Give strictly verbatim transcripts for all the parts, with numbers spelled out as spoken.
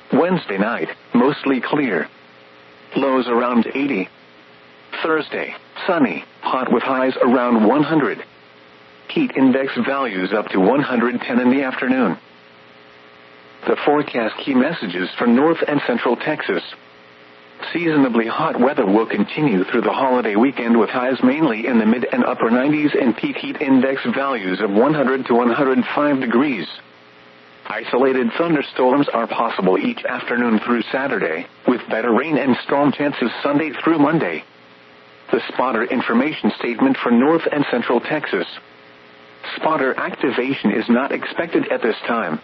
Wednesday night, mostly clear. Lows around eighty. Thursday, sunny, hot with highs around one hundred. Heat index values up to one hundred ten in the afternoon. The forecast key messages for North and Central Texas. Seasonably hot weather will continue through the holiday weekend with highs mainly in the mid and upper nineties and peak heat index values of one hundred to one hundred five degrees. Isolated thunderstorms are possible each afternoon through Saturday, with better rain and storm chances Sunday through Monday. The spotter information statement for North and Central Texas. Spotter activation is not expected at this time.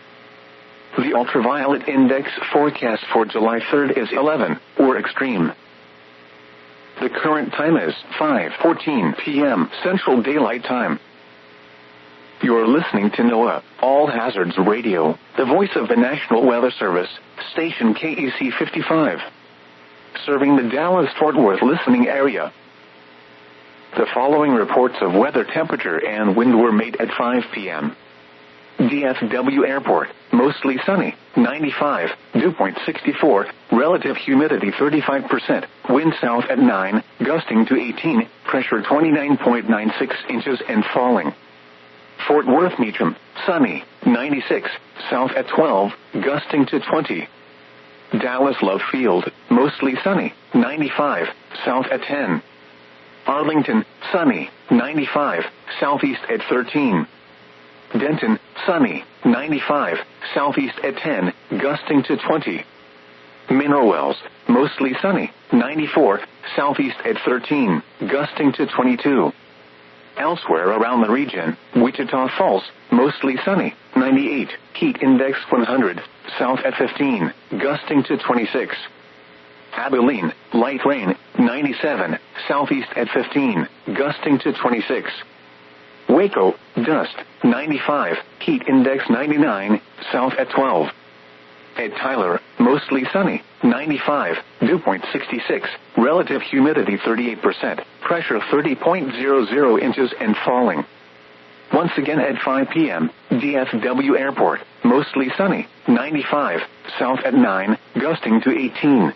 The ultraviolet index forecast for July third is eleven, or extreme. The current time is five fourteen p.m. Central Daylight Time. You're listening to NOAA, All Hazards Radio, the voice of the National Weather Service, station K E C fifty-five. Serving the Dallas-Fort Worth listening area. The following reports of weather temperature and wind were made at five p.m. D F W Airport, mostly sunny, ninety-five, dew point sixty-four, relative humidity thirty-five percent, wind south at nine, gusting to eighteen, pressure twenty-nine point nine six inches and falling. Fort Worth Meacham, sunny, ninety-six, south at twelve, gusting to twenty. Dallas Love Field, mostly sunny, ninety-five, south at ten. Arlington, sunny, ninety-five, southeast at thirteen. Denton, sunny, ninety-five, southeast at ten, gusting to twenty. Mineral Wells, mostly sunny, ninety-four, southeast at thirteen, gusting to twenty-two. Elsewhere around the region, Wichita Falls, mostly sunny, ninety-eight, heat index one hundred, south at fifteen, gusting to twenty-six. Abilene, light rain, ninety-seven, southeast at fifteen, gusting to twenty-six. Waco, dust, ninety-five, heat index ninety-nine, south at twelve. At Tyler, mostly sunny, ninety-five, dew point sixty-six, relative humidity thirty-eight percent, pressure thirty point zero zero inches and falling. Once again at five p.m., D F W Airport, mostly sunny, ninety-five, south at nine, gusting to eighteen.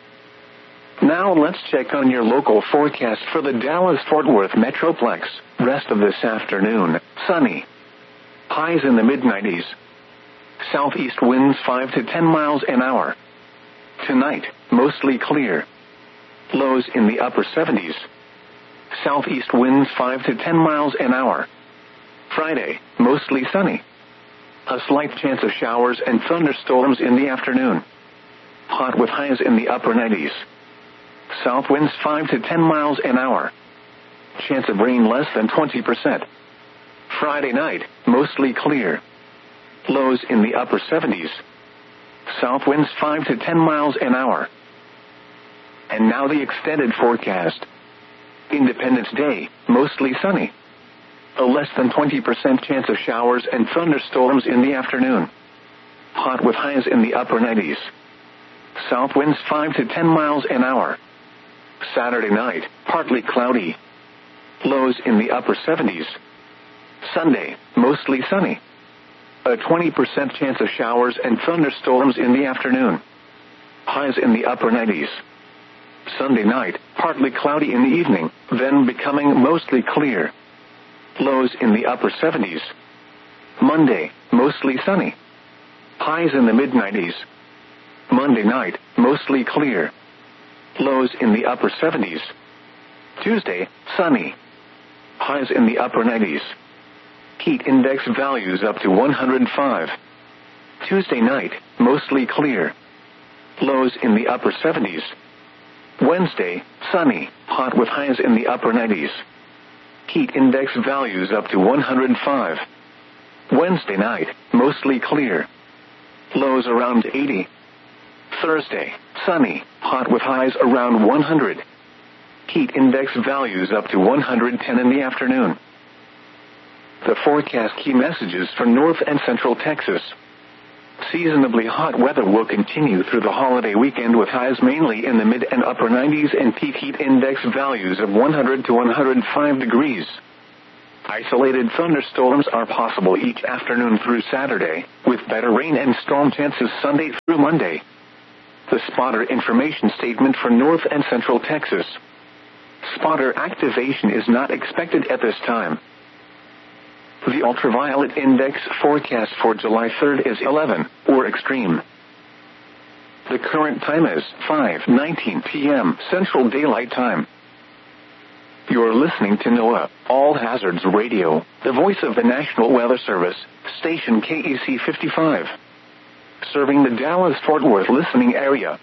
Now let's check on your local forecast for the Dallas-Fort Worth Metroplex. Rest of this afternoon, sunny. Highs in the mid nineties. Southeast winds five to ten miles an hour. Tonight, mostly clear. Lows in the upper seventies. Southeast winds five to ten miles an hour. Friday, mostly sunny. A slight chance of showers and thunderstorms in the afternoon. Hot with highs in the upper nineties. South winds five to ten miles an hour. Chance of rain less than twenty percent. Friday night, mostly clear. Lows in the upper seventies. South winds five to ten miles an hour. And now the extended forecast. Independence Day, mostly sunny. A less than twenty percent chance of showers and thunderstorms in the afternoon. Hot with highs in the upper nineties. South winds five to ten miles an hour. Saturday night, partly cloudy. Lows in the upper seventies. Sunday, mostly sunny. A twenty percent chance of showers and thunderstorms in the afternoon. Highs in the upper nineties. Sunday night, partly cloudy in the evening, then becoming mostly clear. Lows in the upper seventies. Monday, mostly sunny. Highs in the mid nineties. Monday night, mostly clear. Lows in the upper seventies. Tuesday, sunny. Highs in the upper nineties. Heat index values up to one hundred five. Tuesday night, mostly clear. Lows in the upper seventies. Wednesday, sunny, hot with highs in the upper nineties. Heat index values up to one hundred five. Wednesday night, mostly clear. Lows around eighty. Thursday, sunny, hot with highs around one hundred. Heat index values up to one hundred ten in the afternoon. The forecast key messages for North and Central Texas. Seasonably hot weather will continue through the holiday weekend with highs mainly in the mid and upper nineties and peak heat index values of one hundred to one hundred five degrees. Isolated thunderstorms are possible each afternoon through Saturday, with better rain and storm chances Sunday through Monday. The spotter information statement for North and Central Texas. Spotter activation is not expected at this time. The ultraviolet index forecast for July third is eleven, or extreme. The current time is five nineteen p.m. Central Daylight Time. You're listening to NOAA, All Hazards Radio, the voice of the National Weather Service, station K E C fifty-five. Serving the Dallas-Fort Worth listening area.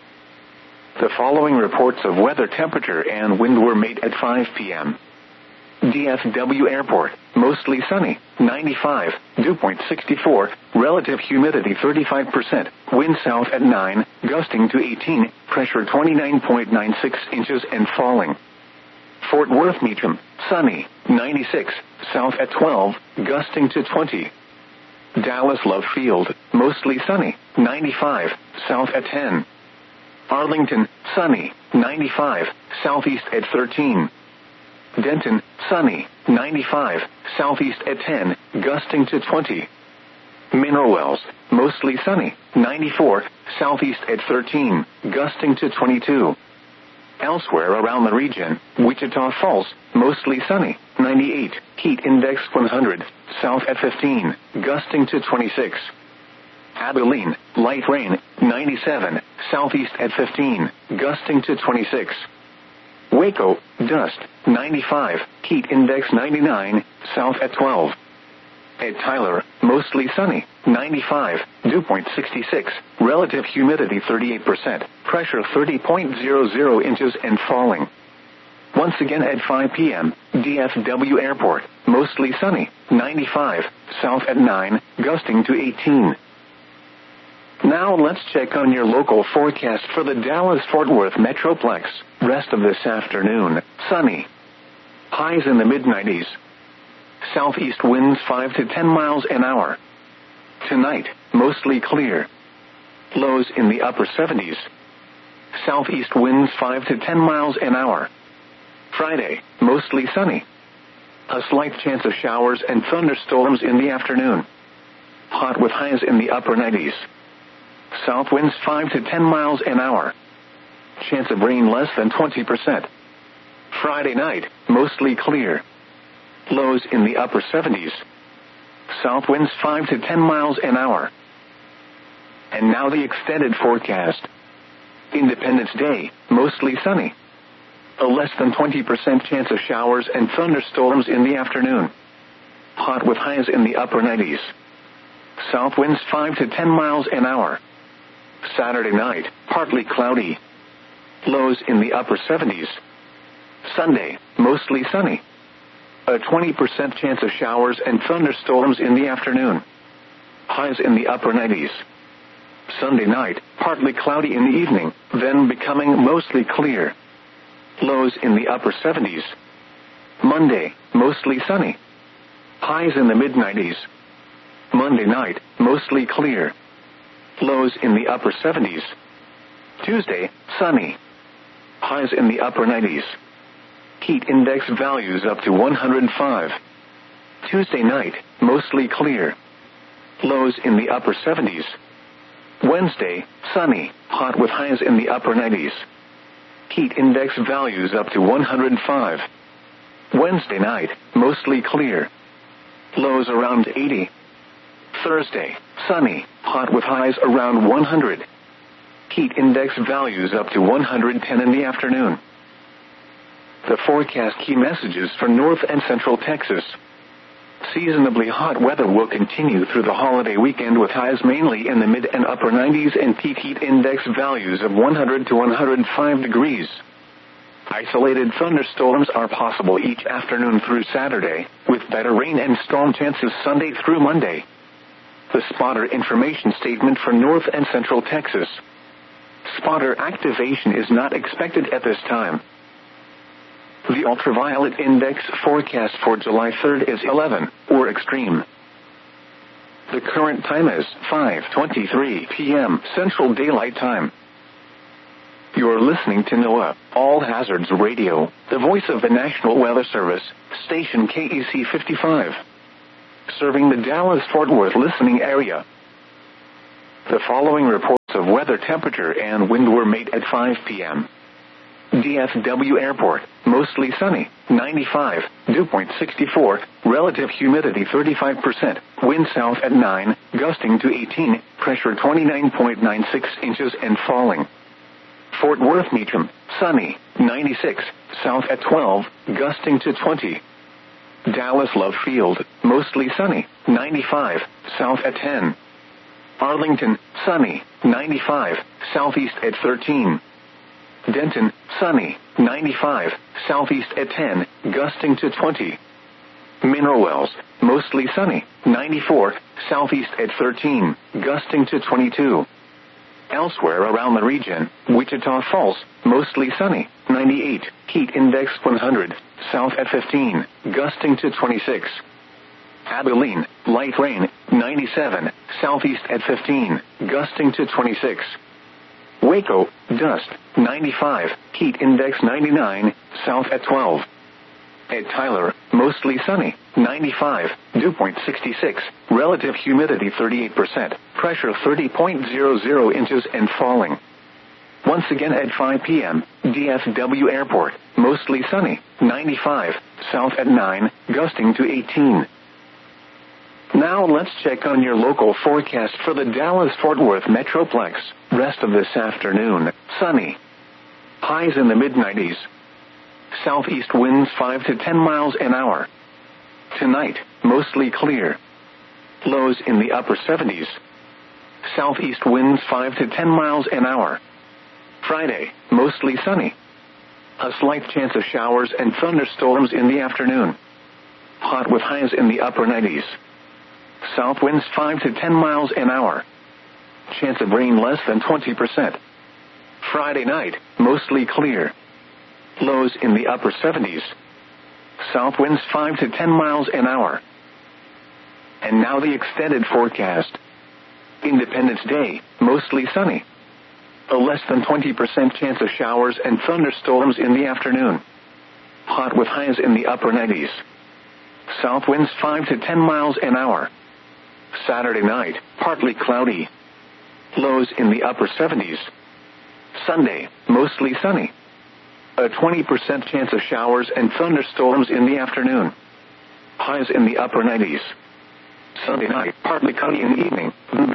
The following reports of weather temperature and wind were made at five p.m. D F W Airport, mostly sunny, ninety-five, dew point sixty-four, relative humidity thirty-five percent, wind south at nine, gusting to eighteen, pressure twenty-nine point nine six inches and falling. Fort Worth Meacham, sunny, ninety-six, south at twelve, gusting to twenty. Dallas Love Field, mostly sunny, ninety-five, south at ten. Arlington, sunny, ninety-five, southeast at thirteen. Denton, sunny, ninety-five, southeast at ten, gusting to twenty. Mineral Wells, mostly sunny, ninety-four, southeast at thirteen, gusting to twenty-two. Elsewhere around the region, Wichita Falls, mostly sunny, ninety-eight, heat index one hundred, south at fifteen, gusting to twenty-six. Abilene, light rain, ninety-seven, southeast at fifteen, gusting to twenty-six. Waco, dust, ninety-five, heat index ninety-nine, south at twelve. At Tyler, mostly sunny, ninety-five, dew point sixty-six, relative humidity thirty-eight percent, pressure thirty point zero zero inches and falling. Once again at five p.m., D F W Airport, mostly sunny, ninety-five, south at nine, gusting to eighteen. Now let's check on your local forecast for the Dallas-Fort Worth Metroplex. Rest of this afternoon, sunny. Highs in the mid nineties. Southeast winds five to ten miles an hour. Tonight, mostly clear. Lows in the upper seventies. Southeast winds five to ten miles an hour. Friday, mostly sunny. A slight chance of showers and thunderstorms in the afternoon. Hot with highs in the upper nineties. South winds five to ten miles an hour. Chance of rain less than twenty percent. Friday night, mostly clear. Lows in the upper seventies. South winds five to ten miles an hour. And now the extended forecast. Independence Day, mostly sunny. A less than twenty percent chance of showers and thunderstorms in the afternoon. Hot with highs in the upper nineties. South winds five to ten miles an hour. Saturday night, partly cloudy. Lows in the upper seventies. Sunday, mostly sunny. A twenty percent chance of showers and thunderstorms in the afternoon. Highs in the upper nineties. Sunday night, partly cloudy in the evening, then becoming mostly clear. Lows in the upper seventies. Monday, mostly sunny. Highs in the mid nineties. Monday night, mostly clear. Lows in the upper seventies. Tuesday, sunny. Highs in the upper nineties. Heat index values up to one hundred five. Tuesday night, mostly clear. Lows in the upper seventies. Wednesday, sunny, hot with highs in the upper nineties. Heat index values up to one hundred five. Wednesday night, mostly clear. Lows around eighty. Thursday, sunny, hot with highs around one hundred. Heat index values up to one hundred ten in the afternoon. The forecast key messages for North and Central Texas. Seasonably hot weather will continue through the holiday weekend with highs mainly in the mid and upper nineties and peak heat index values of one hundred to one hundred five degrees. Isolated thunderstorms are possible each afternoon through Saturday, with better rain and storm chances Sunday through Monday. The spotter information statement for North and Central Texas. Spotter activation is not expected at this time. The ultraviolet index forecast for July third is eleven, or extreme. The current time is five twenty-three p.m. Central Daylight Time. You're listening to NOAA, All Hazards Radio, the voice of the National Weather Service, station K E C fifty-five. Serving the Dallas-Fort Worth listening area. The following reports of weather temperature and wind were made at five p.m. D F W Airport, mostly sunny, ninety-five, dew point sixty-four, relative humidity thirty-five percent, wind south at nine, gusting to eighteen, pressure twenty-nine point nine six inches and falling. Fort Worth Meacham, sunny, ninety-six, south at twelve, gusting to twenty. Dallas Love Field, mostly sunny, ninety-five, south at ten. Arlington, sunny, ninety-five, southeast at thirteen. Denton, sunny, ninety-five, southeast at ten, gusting to twenty. Mineral Wells, mostly sunny, ninety-four, southeast at thirteen, gusting to twenty-two. Elsewhere around the region, Wichita Falls, mostly sunny, ninety-eight, heat index one hundred, south at fifteen, gusting to twenty-six. Abilene, light rain, ninety-seven, southeast at fifteen, gusting to twenty-six. Waco, dust, ninety-five, heat index ninety-nine, south at twelve. At Tyler, mostly sunny, ninety-five, dew point sixty-six, relative humidity thirty-eight percent, pressure thirty point zero zero inches and falling. Once again at five p.m., D F W Airport, mostly sunny, ninety-five, south at nine, gusting to eighteen. Now let's check on your local forecast for the Dallas-Fort Worth Metroplex. Rest of this afternoon, sunny. Highs in the mid nineties. Southeast winds five to ten miles an hour. Tonight, mostly clear. Lows in the upper seventies. Southeast winds five to ten miles an hour. Friday, mostly sunny. A slight chance of showers and thunderstorms in the afternoon. Hot with highs in the upper nineties. South winds five to ten miles an hour. Chance of rain less than twenty percent. Friday night, mostly clear. Lows in the upper seventies. South winds five to ten miles an hour. And now the extended forecast. Independence Day, mostly sunny. A less than twenty percent chance of showers and thunderstorms in the afternoon. Hot with highs in the upper nineties. South winds five to ten miles an hour. Saturday night, partly cloudy. Lows in the upper seventies. Sunday, mostly sunny. A twenty percent chance of showers and thunderstorms in the afternoon. Highs in the upper nineties. Sunday night, partly cloudy in the evening.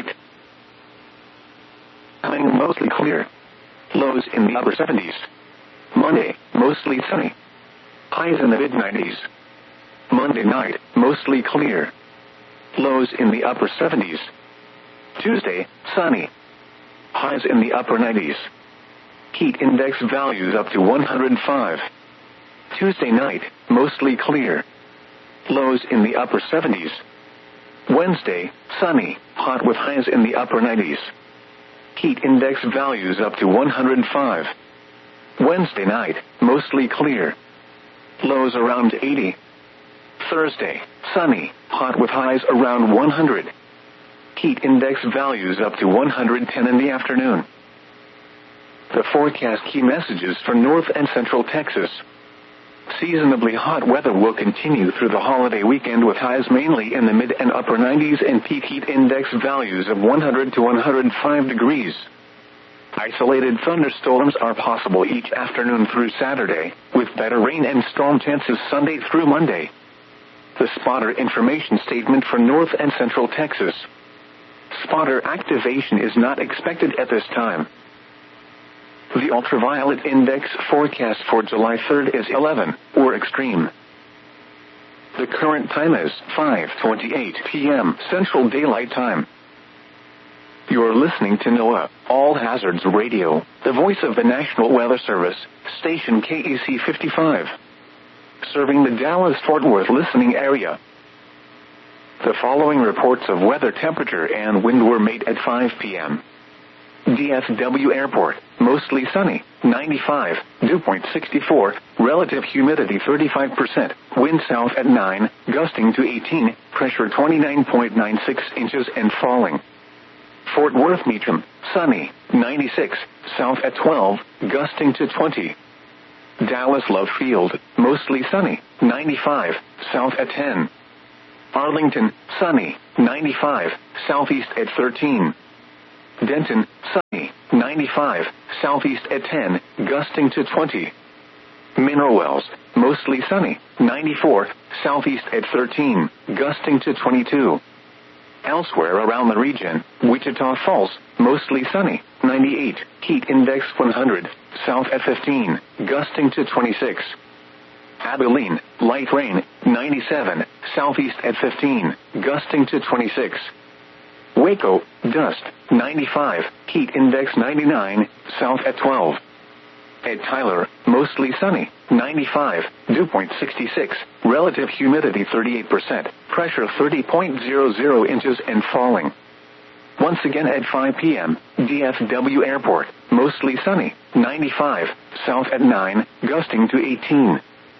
High mostly clear. Lows in the upper seventies. Monday, mostly sunny. Highs in the mid nineties. Monday night, mostly clear. Lows in the upper seventies. Tuesday, sunny. Highs in the upper nineties. Heat index values up to one hundred five. Tuesday night, mostly clear. Lows in the upper seventies. Wednesday, sunny, hot with highs in the upper nineties. Heat index values up to one hundred five. Wednesday night, mostly clear. Lows around eighty. Thursday, sunny, hot with highs around one hundred. Heat index values up to one hundred ten in the afternoon. The forecast key messages for North and Central Texas. Seasonably hot weather will continue through the holiday weekend with highs mainly in the mid and upper nineties and peak heat index values of one hundred to one hundred five degrees. Isolated thunderstorms are possible each afternoon through Saturday, with better rain and storm chances Sunday through Monday. The spotter information statement for North and Central Texas. Spotter activation is not expected at this time. The ultraviolet index forecast for July third is eleven, or extreme. The current time is five twenty-eight p.m. Central Daylight Time. You're listening to NOAA, All Hazards Radio, the voice of the National Weather Service, station K E C fifty-five. Serving the Dallas-Fort Worth listening area. The following reports of weather temperature and wind were made at five p.m. D F W Airport, mostly sunny, ninety-five, dew point sixty-four, relative humidity thirty-five percent, wind south at nine, gusting to eighteen, pressure twenty-nine point nine six inches and falling. Fort Worth Meacham, sunny, ninety-six, south at twelve, gusting to twenty. Dallas Love Field, mostly sunny, ninety-five, south at ten. Arlington, sunny, ninety-five, southeast at thirteen. Denton, sunny, ninety-five, southeast at ten, gusting to twenty. Mineral Wells, mostly sunny, ninety-four, southeast at thirteen, gusting to twenty-two. Elsewhere around the region, Wichita Falls, mostly sunny, ninety-eight, heat index one hundred, south at fifteen, gusting to twenty-six. Abilene, light rain, ninety-seven, southeast at fifteen, gusting to twenty-six. Waco, dust, ninety-five, heat index ninety-nine, south at twelve. At Tyler, mostly sunny, ninety-five, dew point sixty-six, relative humidity thirty-eight percent, pressure thirty point zero zero inches and falling. Once again at five p.m., D F W Airport, mostly sunny, ninety-five, south at nine, gusting to eighteen.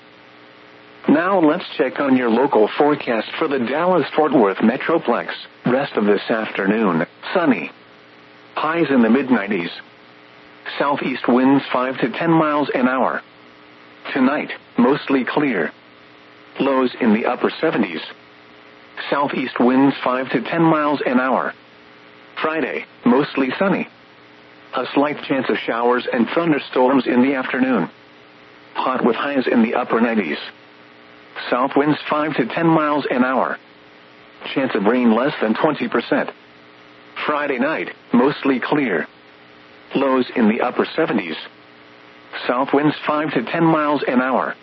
Now let's check on your local forecast for the Dallas-Fort Worth Metroplex. Rest of this afternoon, sunny. Highs in the mid nineties. Southeast winds five to ten miles an hour. Tonight, mostly clear. Lows in the upper seventies. Southeast winds five to ten miles an hour. Friday, mostly sunny. A slight chance of showers and thunderstorms in the afternoon. Hot with highs in the upper nineties. South winds five to ten miles an hour. Chance of rain less than twenty percent. Friday night, mostly clear. Lows in the upper seventies. South winds five to ten miles an hour.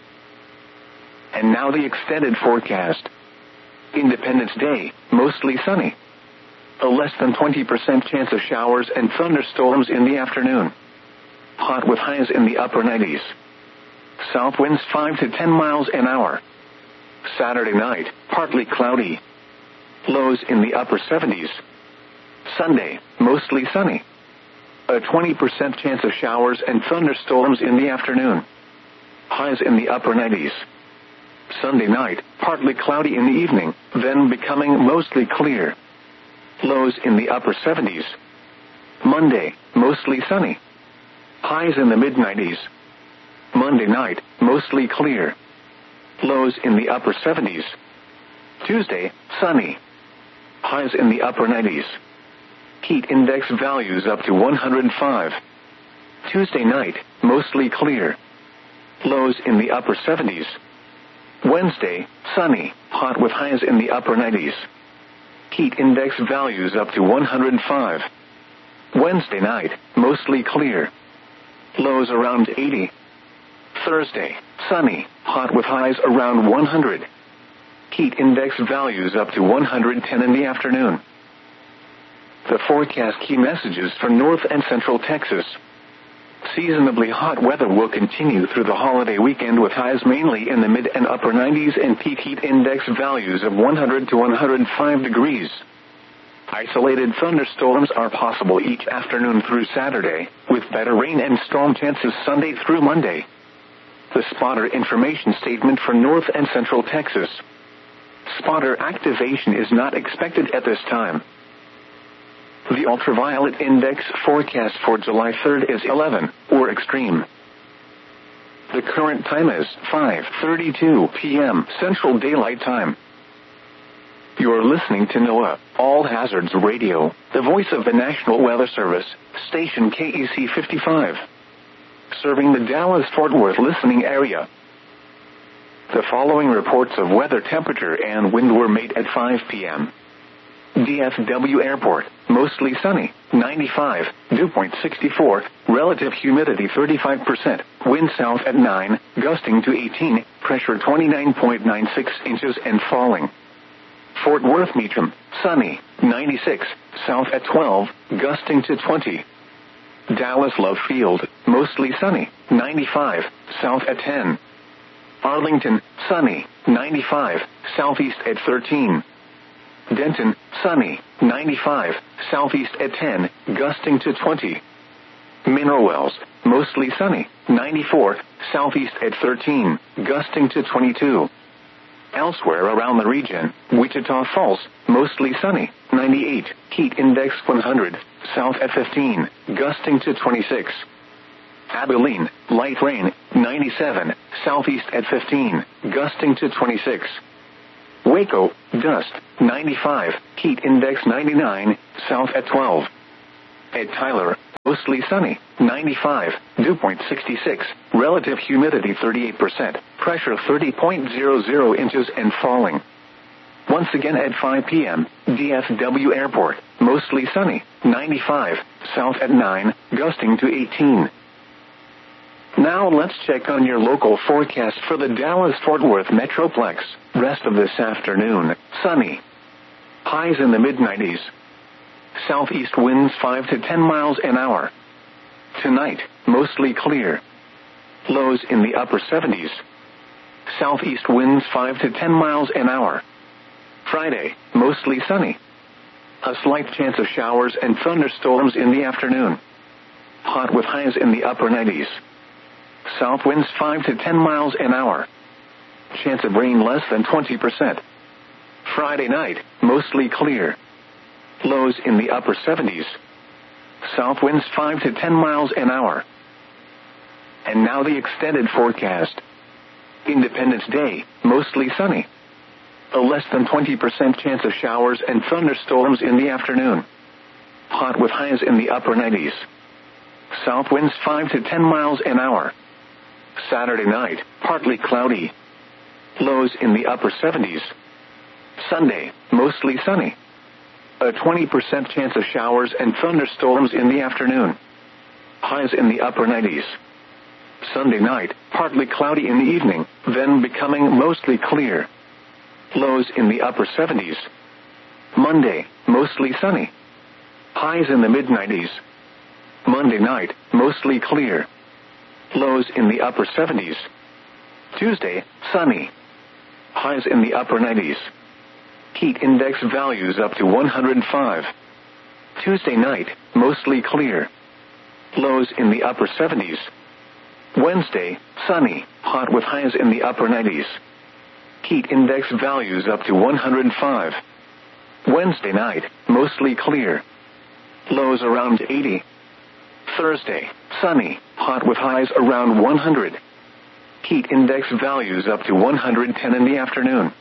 And now the extended forecast. Independence Day, mostly sunny. A less than twenty percent chance of showers and thunderstorms in the afternoon. Hot with highs in the upper nineties. South winds five to ten miles an hour. Saturday night, partly cloudy. Lows in the upper seventies. Sunday, mostly sunny. A twenty percent chance of showers and thunderstorms in the afternoon. Highs in the upper nineties. Sunday night, partly cloudy in the evening, then becoming mostly clear. Lows in the upper seventies. Monday, mostly sunny. Highs in the mid nineties. Monday night, mostly clear. Lows in the upper seventies. Tuesday, sunny. Highs in the upper nineties. Heat index values up to one hundred five. Tuesday night, mostly clear. Lows in the upper seventies. Wednesday, sunny, hot with highs in the upper nineties. Heat index values up to one hundred five. Wednesday night, mostly clear. Lows around eighty. Thursday, sunny, hot with highs around one hundred. Heat index values up to one hundred ten in the afternoon. The forecast key messages for North and Central Texas. Seasonably hot weather will continue through the holiday weekend with highs mainly in the mid and upper nineties and peak heat index values of one hundred to one hundred five degrees. Isolated thunderstorms are possible each afternoon through Saturday, with better rain and storm chances Sunday through Monday. The spotter information statement for North and Central Texas. Spotter activation is not expected at this time. The ultraviolet index forecast for July third is eleven, or extreme. The current time is five thirty-two p.m. Central Daylight Time. You're listening to NOAA, All Hazards Radio, the voice of the National Weather Service, station K E C fifty-five. Serving the Dallas-Fort Worth listening area. The following reports of weather temperature and wind were made at five p.m. D F W Airport, mostly sunny, ninety-five, dew point sixty-four, relative humidity thirty-five percent, wind south at nine, gusting to eighteen, pressure twenty-nine point nine six inches and falling. Fort Worth Meacham, sunny, ninety-six, south at twelve, gusting to twenty. Dallas Love Field, mostly sunny, ninety-five, south at ten. Arlington, sunny, ninety-five, southeast at thirteen. Denton, sunny, ninety-five, southeast at ten, gusting to twenty. Mineral Wells, mostly sunny, ninety-four, southeast at thirteen, gusting to twenty-two. Elsewhere around the region, Wichita Falls, mostly sunny, ninety-eight, heat index one hundred, south at fifteen, gusting to twenty-six. Abilene, light rain, ninety-seven, southeast at fifteen, gusting to twenty-six. Waco, dust, ninety-five, heat index ninety-nine, south at twelve. At Tyler, mostly sunny, ninety-five, dew point sixty-six, relative humidity thirty-eight percent, pressure thirty point zero zero inches and falling. Once again at five p.m., D F W Airport, mostly sunny, ninety-five, south at nine, gusting to eighteen. Now let's check on your local forecast for the Dallas-Fort Worth Metroplex. Rest of this afternoon, sunny. Highs in the mid nineties. Southeast winds five to ten miles an hour. Tonight, mostly clear. Lows in the upper seventies. Southeast winds five to ten miles an hour. Friday, mostly sunny. A slight chance of showers and thunderstorms in the afternoon. Hot with highs in the upper nineties. South winds five to ten miles an hour. Chance of rain less than twenty percent. Friday night, mostly clear. Lows in the upper seventies. South winds five to ten miles an hour. And now the extended forecast. Independence Day, mostly sunny. A less than twenty percent chance of showers and thunderstorms in the afternoon. Hot with highs in the upper nineties. South winds five to ten miles an hour. Saturday night, partly cloudy. Lows in the upper seventies. Sunday, mostly sunny. A twenty percent chance of showers and thunderstorms in the afternoon. Highs in the upper nineties. Sunday night, partly cloudy in the evening, then becoming mostly clear. Lows in the upper seventies. Monday, mostly sunny. Highs in the mid nineties. Monday night, mostly clear. Lows in the upper seventies. Tuesday, sunny. Highs in the upper nineties. Heat index values up to one hundred five. Tuesday night, mostly clear. Lows in the upper seventies. Wednesday, sunny, hot with highs in the upper nineties. Heat index values up to one hundred five. Wednesday night, mostly clear. Lows around eighty. Thursday, sunny, hot with highs around one hundred. Heat index values up to one hundred ten in the afternoon.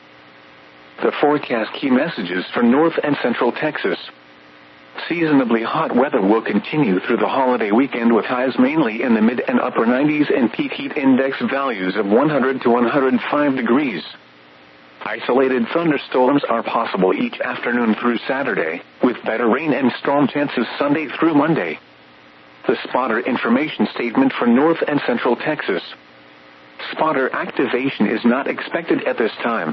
The forecast key messages for North and Central Texas. Seasonably hot weather will continue through the holiday weekend with highs mainly in the mid and upper nineties and peak heat index values of one hundred to one hundred five degrees. Isolated thunderstorms are possible each afternoon through Saturday, with better rain and storm chances Sunday through Monday. The spotter information statement for North and Central Texas. Spotter activation is not expected at this time.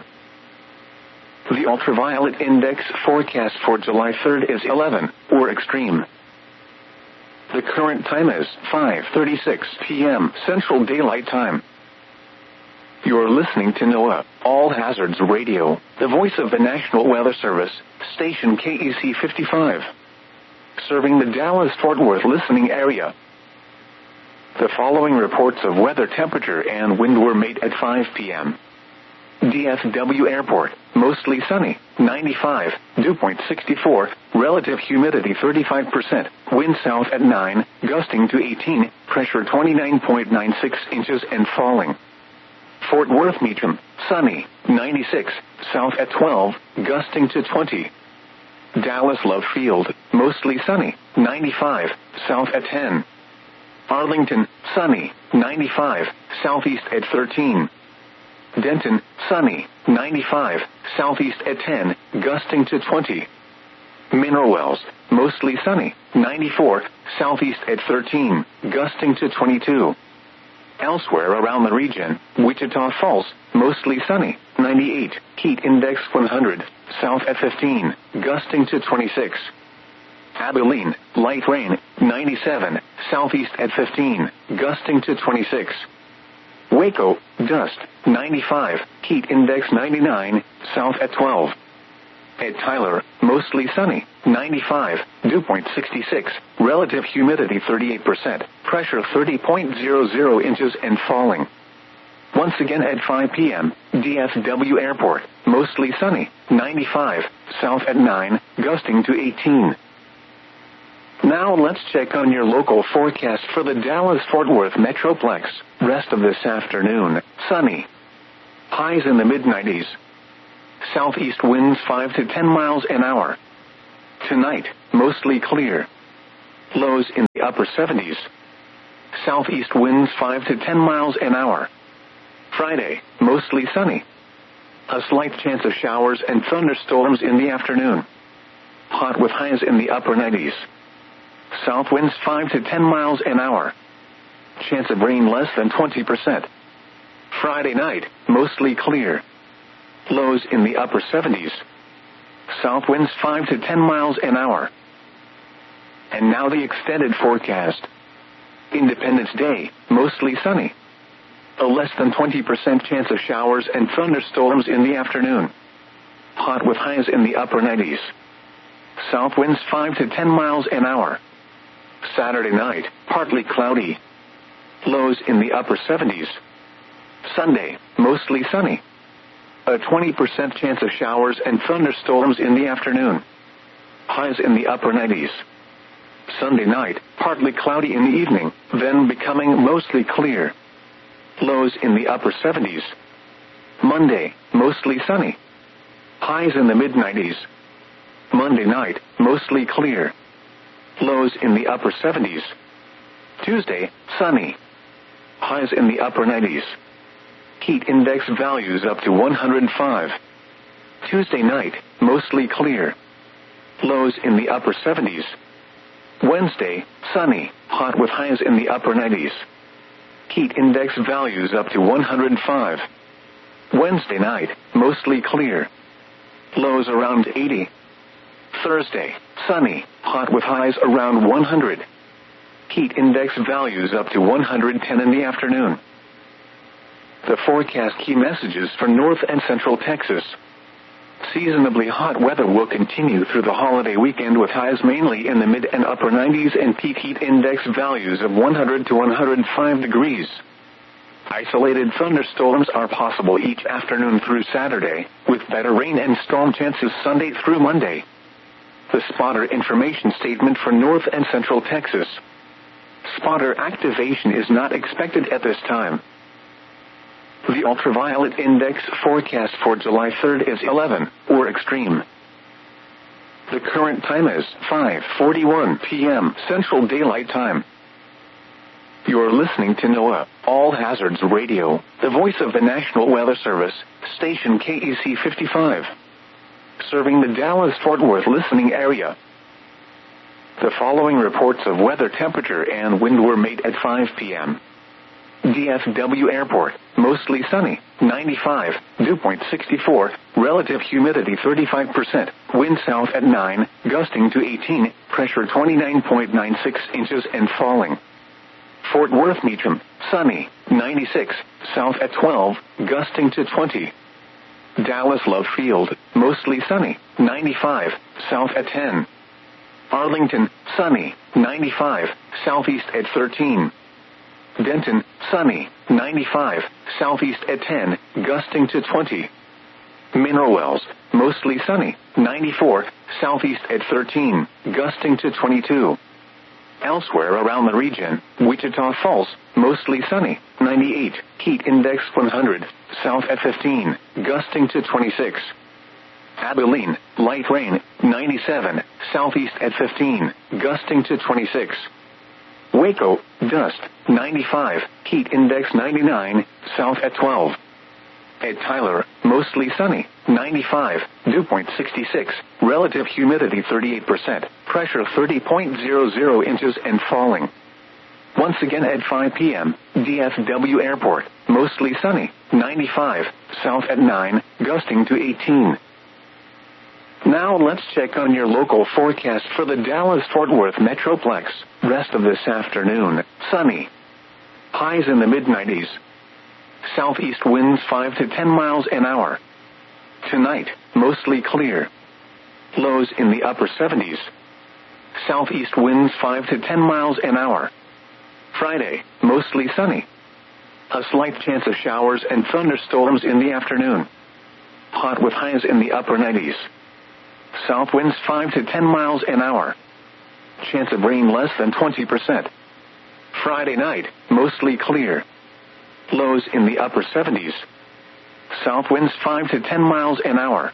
The ultraviolet index forecast for July third is eleven, or extreme. The current time is five thirty-six p.m. Central Daylight Time. You're listening to NOAA, All Hazards Radio, the voice of the National Weather Service, station K E C fifty-five. Serving the Dallas-Fort Worth listening area. The following reports of weather temperature and wind were made at five p.m. D F W Airport, mostly sunny, ninety-five, dew point sixty-four, relative humidity thirty-five percent, wind south at nine, gusting to eighteen, pressure twenty-nine point nine six inches and falling. Fort Worth Meacham, sunny, ninety-six, south at twelve, gusting to twenty. Dallas Love Field, mostly sunny, ninety-five, south at ten. Arlington, sunny, ninety-five, southeast at thirteen. Denton, sunny, ninety-five, southeast at ten, gusting to twenty. Mineral Wells, mostly sunny, ninety-four, southeast at thirteen, gusting to twenty-two. Elsewhere around the region, Wichita Falls, mostly sunny, ninety-eight, heat index one hundred, south at fifteen, gusting to twenty-six. Abilene, light rain, ninety-seven, southeast at fifteen, gusting to twenty-six. Waco, dust, ninety-five, heat index ninety-nine, south at twelve. At Tyler, mostly sunny, ninety-five, dew point sixty-six, relative humidity thirty-eight percent, pressure thirty point zero zero inches and falling. Once again at five p.m., D F W Airport, mostly sunny, ninety-five, south at nine, gusting to eighteen. Now let's check on your local forecast for the Dallas-Fort Worth Metroplex. Rest of this afternoon, sunny. Highs in the mid nineties. Southeast winds five to ten miles an hour. Tonight, mostly clear. Lows in the upper seventies. Southeast winds five to ten miles an hour. Friday, mostly sunny. A slight chance of showers and thunderstorms in the afternoon. Hot with highs in the upper nineties. South winds five to ten miles an hour. Chance of rain less than twenty percent. Friday night, mostly clear. Lows in the upper seventies. South winds five to ten miles an hour. And now the extended forecast. Independence Day, mostly sunny. A less than twenty percent chance of showers and thunderstorms in the afternoon. Hot with highs in the upper nineties. South winds five to ten miles an hour. Saturday night, partly cloudy. Lows in the upper seventies. Sunday, mostly sunny. A twenty percent chance of showers and thunderstorms in the afternoon. Highs in the upper nineties. Sunday night, partly cloudy in the evening, then becoming mostly clear. Lows in the upper seventies. Monday, mostly sunny. Highs in the mid nineties. Monday night, mostly clear. Lows in the upper seventies. Tuesday, sunny. Highs in the upper nineties. Heat index values up to one hundred five. Tuesday night, mostly clear. Lows in the upper seventies. Wednesday, sunny, hot with highs in the upper nineties. Heat index values up to one hundred five. Wednesday night, mostly clear. Lows around eighty. Thursday, sunny, hot with highs around one hundred. Heat index values up to one hundred ten in the afternoon. The forecast key messages for North and Central Texas. Seasonably hot weather will continue through the holiday weekend with highs mainly in the mid and upper nineties and peak heat index values of one hundred to one hundred five degrees. Isolated thunderstorms are possible each afternoon through Saturday, with better rain and storm chances Sunday through Monday. The spotter information statement for North and Central Texas. Spotter activation is not expected at this time. The ultraviolet index forecast for July third is eleven, or extreme. The current time is five forty-one p.m. Central Daylight Time. You're listening to NOAA, All Hazards Radio, the voice of the National Weather Service, station K E C fifty-five. Serving the Dallas-Fort Worth listening area. The following reports of weather temperature and wind were made at five p.m. D F W Airport, mostly sunny, ninety-five, dew point sixty-four, relative humidity thirty-five percent, wind south at nine, gusting to eighteen, pressure twenty-nine point nine six inches and falling. Fort Worth Meacham, sunny, ninety-six, south at twelve, gusting to twenty. Dallas Love Field, mostly sunny, ninety-five, south at ten. Arlington, sunny, ninety-five, southeast at thirteen. Denton, sunny, ninety-five, southeast at ten, gusting to twenty. Mineral Wells, mostly sunny, ninety-four, southeast at thirteen, gusting to twenty-two. Elsewhere around the region, Wichita Falls, mostly sunny, ninety-eight, heat index one hundred, south at fifteen, gusting to twenty-six. Abilene, light rain, ninety-seven, southeast at fifteen, gusting to twenty-six. Waco, dust, ninety-five, heat index ninety-nine, south at twelve. At Tyler, mostly sunny, ninety-five, dew point sixty-six, relative humidity thirty-eight percent, pressure thirty point zero zero inches and falling. Once again at five p.m., D F W Airport, mostly sunny, ninety-five, south at nine, gusting to eighteen. Now let's check on your local forecast for the Dallas-Fort Worth Metroplex. Rest of this afternoon, sunny. Highs in the mid nineties. Southeast winds five to ten miles an hour. Tonight, mostly clear. Lows in the upper seventies. Southeast winds five to ten miles an hour. Friday, mostly sunny. A slight chance of showers and thunderstorms in the afternoon. Hot with highs in the upper nineties. South winds five to ten miles an hour. Chance of rain less than twenty percent. Friday night, mostly clear. Lows in the upper seventies. South winds five to ten miles an hour.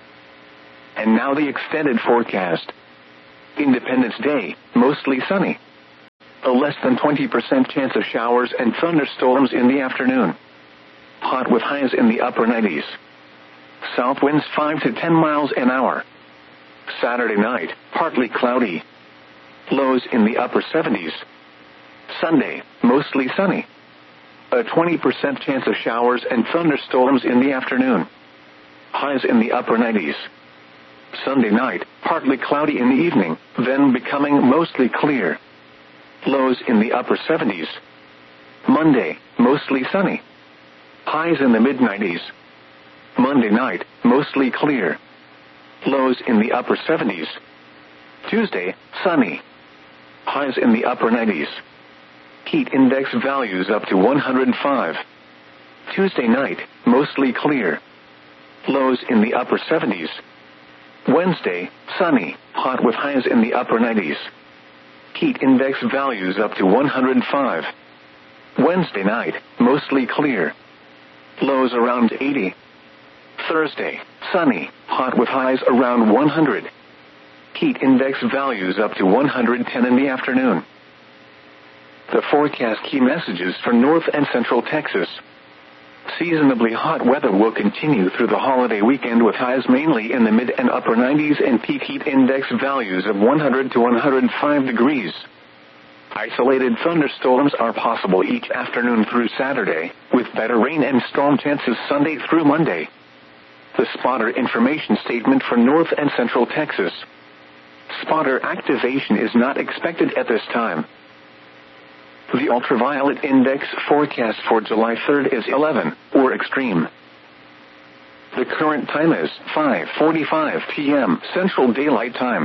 And now the extended forecast. Independence Day, mostly sunny. A less than twenty percent chance of showers and thunderstorms in the afternoon. Hot with highs in the upper nineties. South winds five to ten miles an hour. Saturday night, partly cloudy. Lows in the upper seventies. Sunday, mostly sunny. A twenty percent chance of showers and thunderstorms in the afternoon. Highs in the upper nineties. Sunday night, partly cloudy in the evening, then becoming mostly clear. Lows in the upper seventies. Monday, mostly sunny. Highs in the mid nineties. Monday night, mostly clear. Lows in the upper seventies. Tuesday, sunny. Highs in the upper nineties. Heat index values up to one hundred five. Tuesday night, mostly clear. Lows in the upper seventies. Wednesday, sunny, hot with highs in the upper nineties. Heat index values up to one hundred five. Wednesday night, mostly clear. Lows around eighty. Thursday, sunny, hot with highs around one hundred. Heat index values up to one hundred ten in the afternoon. The forecast key messages for North and Central Texas. Seasonably hot weather will continue through the holiday weekend with highs mainly in the mid and upper nineties and peak heat index values of one hundred to one hundred five degrees. Isolated thunderstorms are possible each afternoon through Saturday, with better rain and storm chances Sunday through Monday. The spotter information statement for North and Central Texas. Spotter activation is not expected at this time. The ultraviolet index forecast for July third is eleven, or extreme. The current time is five forty-five p.m. Central Daylight Time.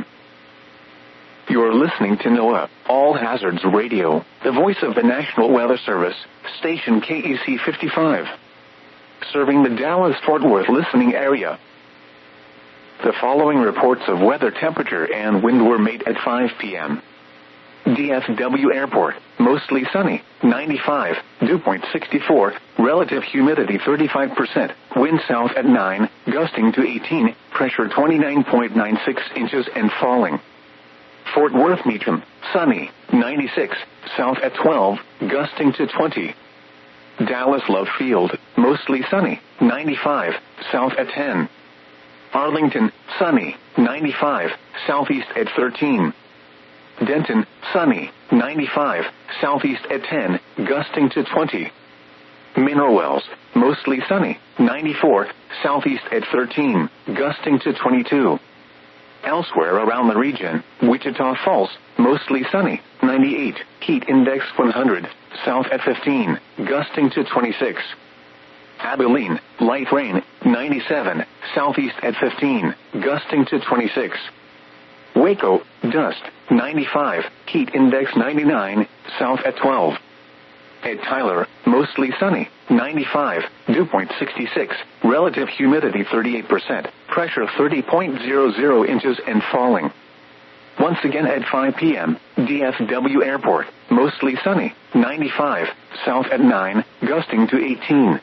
You're listening to NOAA, All Hazards Radio, the voice of the National Weather Service, station K E C fifty-five. Serving the Dallas-Fort Worth listening area. The following reports of weather temperature and wind were made at five p.m. D F W Airport, mostly sunny, ninety-five, dew point sixty-four, relative humidity thirty-five percent, wind south at nine, gusting to eighteen, pressure twenty-nine point nine six inches and falling. Fort Worth Meacham, sunny, ninety-six, south at twelve, gusting to twenty. Dallas Love Field, mostly sunny, ninety-five, south at ten. Arlington, sunny, ninety-five, southeast at thirteen. Denton, sunny, ninety-five, southeast at ten, gusting to twenty. Mineral Wells, mostly sunny, ninety-four, southeast at thirteen, gusting to twenty-two. Elsewhere around the region, Wichita Falls, mostly sunny, ninety-eight, heat index one hundred, south at fifteen, gusting to twenty-six. Abilene, light rain, ninety-seven, southeast at fifteen, gusting to twenty-six. Waco, dust, ninety-five, heat index ninety-nine, south at twelve. At Tyler, mostly sunny, ninety-five, dew point sixty-six, relative humidity thirty-eight percent, pressure thirty point zero zero inches and falling. Once again at five p.m., D F W Airport, mostly sunny, ninety-five, south at nine, gusting to eighteen.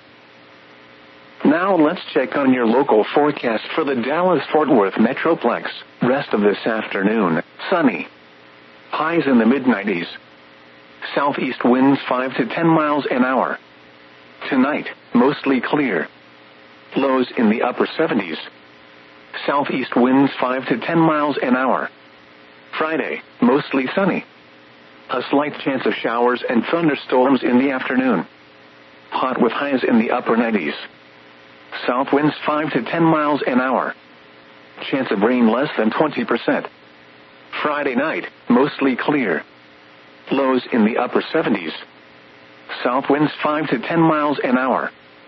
Now let's check on your local forecast for the Dallas-Fort Worth Metroplex. Rest of this afternoon, sunny. Highs in the mid nineties. Southeast winds five to ten miles an hour. Tonight, mostly clear. Lows in the upper seventies. Southeast winds five to ten miles an hour. Friday, mostly sunny. A slight chance of showers and thunderstorms in the afternoon. Hot with highs in the upper nineties. South winds five to ten miles an hour. Chance of rain less than twenty percent. Friday night, mostly clear. Lows in the upper seventies. South winds five to ten miles an hour.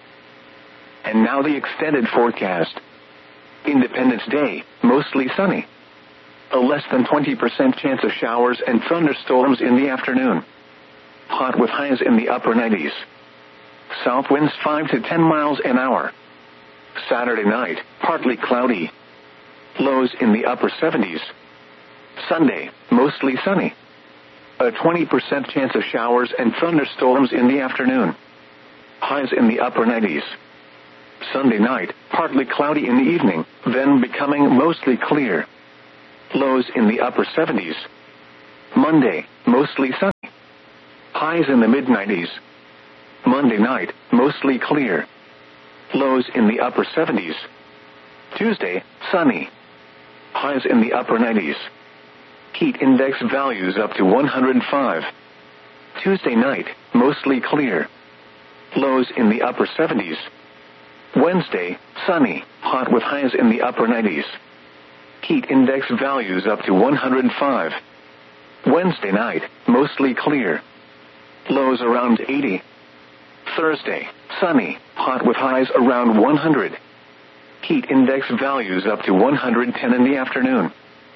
And now the extended forecast. Independence Day, mostly sunny. A less than twenty percent chance of showers and thunderstorms in the afternoon. Hot with highs in the upper nineties. south winds five to ten miles an hour. Saturday night, partly cloudy. Lows in the upper seventies. Sunday, mostly sunny. A twenty percent chance of showers and thunderstorms in the afternoon. Highs in the upper nineties. Sunday night, partly cloudy in the evening, then becoming mostly clear. Lows in the upper seventies. Monday, mostly sunny. Highs in the mid nineties. Monday night, mostly clear. Lows in the upper seventies. Tuesday, sunny. Highs in the upper nineties. Heat index values up to one hundred five. Tuesday night, mostly clear. Lows in the upper seventies. Wednesday, sunny, hot with highs in the upper nineties. Heat index values up to one hundred five. Wednesday night, mostly clear. Lows around eighty. Thursday, sunny, hot with highs around one hundred. Heat index values up to one hundred ten in the afternoon.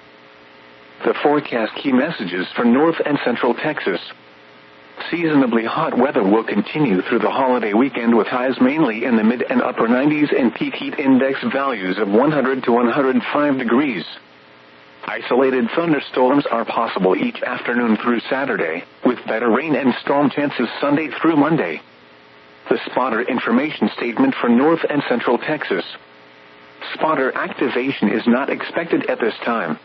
The forecast key messages for North and Central Texas. Seasonably hot weather will continue through the holiday weekend with highs mainly in the mid and upper nineties and peak heat index values of one hundred to one hundred five degrees. Isolated thunderstorms are possible each afternoon through Saturday, with better rain and storm chances Sunday through Monday. The spotter information statement for North and Central Texas. Spotter activation is not expected at this time.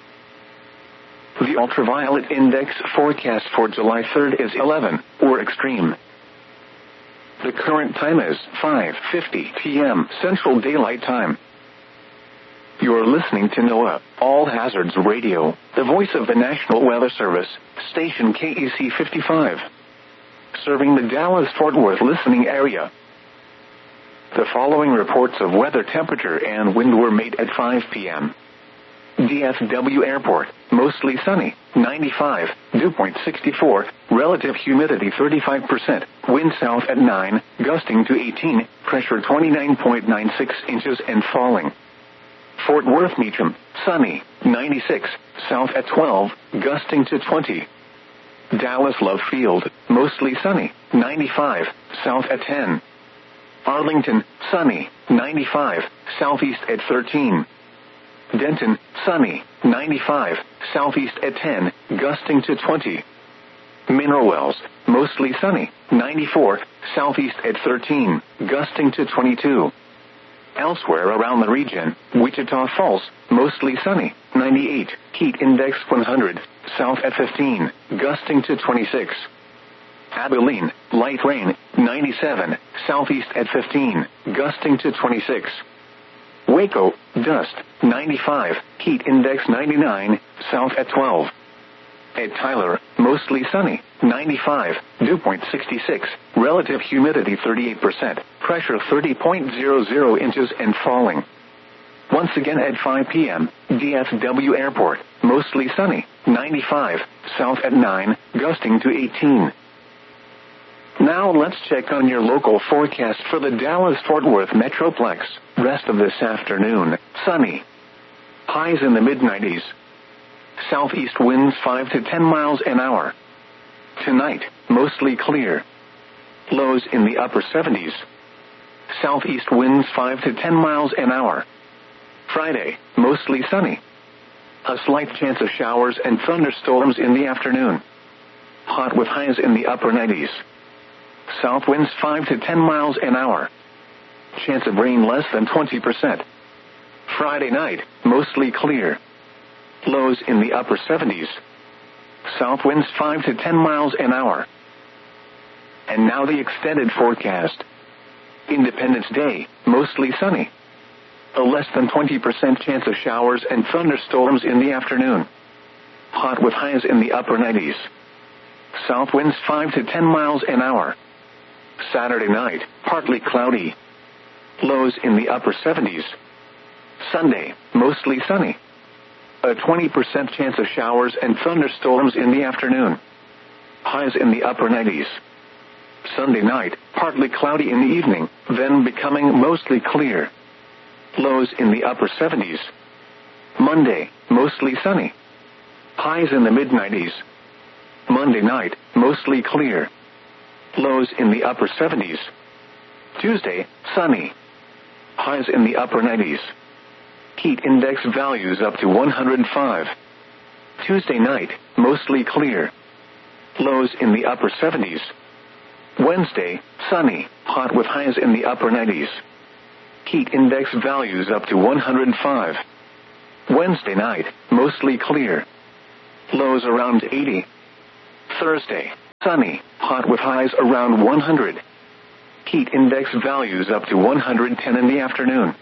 The ultraviolet index forecast for July third is eleven, or extreme. The current time is five fifty p.m. Central Daylight Time. You're listening to NOAA, All Hazards Radio, the voice of the National Weather Service, station K E C fifty-five. Serving the Dallas-Fort Worth listening area. The following reports of weather temperature and wind were made at five p.m. D F W Airport, mostly sunny, ninety-five, dew point sixty-four, relative humidity thirty-five percent, wind south at nine, gusting to eighteen, pressure twenty-nine point nine six inches and falling. Fort Worth Meacham, sunny, ninety-six, south at twelve, gusting to twenty. Dallas Love Field, mostly sunny, ninety-five, south at ten. Arlington, sunny, ninety-five, southeast at thirteen. Denton, sunny, ninety-five, southeast at ten, gusting to twenty. Mineral Wells, mostly sunny, ninety-four, southeast at thirteen, gusting to twenty-two. Elsewhere around the region, Wichita Falls, mostly sunny, ninety-eight, heat index one hundred, south at fifteen, gusting to twenty-six. Abilene, light rain, ninety-seven, southeast at fifteen, gusting to twenty-six. Waco, dust, ninety-five, heat index ninety-nine, south at twelve. At Tyler, mostly sunny, ninety-five, dew point sixty-six, relative humidity thirty-eight percent, pressure thirty point zero zero inches and falling. Once again at five p.m., D F W Airport, mostly sunny, ninety-five, south at nine, gusting to eighteen. Now let's check on your local forecast for the Dallas-Fort Worth Metroplex. Rest of this afternoon, sunny. Highs in the mid nineties. Southeast winds five to ten miles an hour. Tonight, mostly clear. Lows in the upper seventies. Southeast winds five to ten miles an hour. Friday, mostly sunny. A slight chance of showers and thunderstorms in the afternoon. Hot with highs in the upper nineties. South winds five to ten miles an hour. Chance of rain less than twenty percent. Friday night, mostly clear. Lows in the upper seventies. South winds five to ten miles an hour. And now the extended forecast. Independence Day, mostly sunny. A less than twenty percent chance of showers and thunderstorms in the afternoon. Hot with highs in the upper nineties. South winds five to ten miles an hour. Saturday night, partly cloudy. Lows in the upper seventies. Sunday, mostly sunny. A twenty percent chance of showers and thunderstorms in the afternoon. Highs in the upper nineties. Sunday night, partly cloudy in the evening, then becoming mostly clear. Lows in the upper seventies. Monday, mostly sunny. Highs in the mid nineties. Monday night, mostly clear. Lows in the upper seventies. Tuesday, sunny. Highs in the upper nineties. Heat index values up to one hundred five. Tuesday night, mostly clear. Lows in the upper seventies. Wednesday, sunny, hot with highs in the upper nineties. Heat index values up to one hundred five. Wednesday night, mostly clear. Lows around eighty. Thursday, sunny, hot with highs around one hundred. Heat index values up to one hundred ten in the afternoon.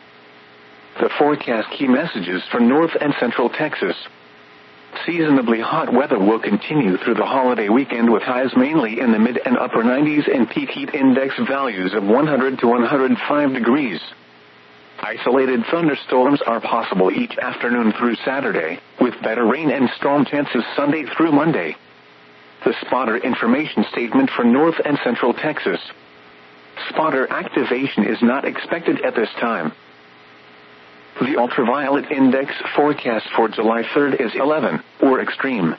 The forecast key messages for North and Central Texas. Seasonably hot weather will continue through the holiday weekend with highs mainly in the mid and upper nineties and peak heat index values of one hundred to one hundred five degrees. Isolated thunderstorms are possible each afternoon through Saturday, with better rain and storm chances Sunday through Monday. The spotter information statement for North and Central Texas. Spotter activation is not expected at this time. The ultraviolet index forecast for July third is eleven, or extreme.